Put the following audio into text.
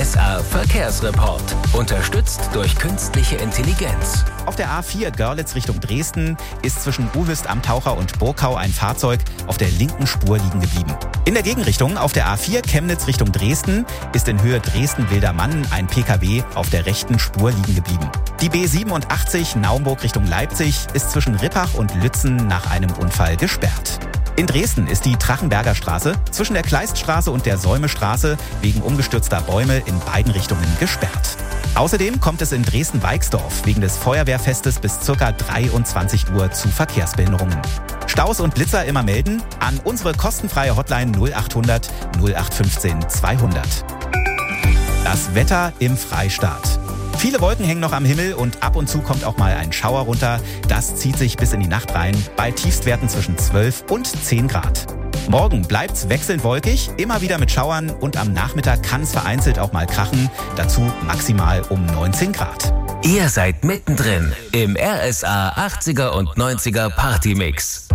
RSA Verkehrsreport. Unterstützt durch künstliche Intelligenz. Auf der A4 Görlitz Richtung Dresden ist zwischen Uhyst am Taucher und Burkau ein Fahrzeug auf der linken Spur liegen geblieben. In der Gegenrichtung auf der A4 Chemnitz Richtung Dresden ist in Höhe Dresden-Wildermann ein PKW auf der rechten Spur liegen geblieben. Die B87 Naumburg Richtung Leipzig ist zwischen Rippach und Lützen nach einem Unfall gesperrt. In Dresden ist die Trachenberger Straße zwischen der Kleiststraße und der Säumestraße wegen umgestürzter Bäume in beiden Richtungen gesperrt. Außerdem kommt es in Dresden-Weixdorf wegen des Feuerwehrfestes bis ca. 23 Uhr zu Verkehrsbehinderungen. Staus und Blitzer immer melden an unsere kostenfreie Hotline 0800 0815 200. Das Wetter im Freistaat. Viele Wolken hängen noch am Himmel und ab und zu kommt auch mal ein Schauer runter. Das zieht sich bis in die Nacht rein, bei Tiefstwerten zwischen 12 und 10 Grad. Morgen bleibt's wechselnd wolkig, immer wieder mit Schauern und am Nachmittag kann es vereinzelt auch mal krachen. Dazu maximal um 19 Grad. Ihr seid mittendrin im RSA 80er und 90er Partymix.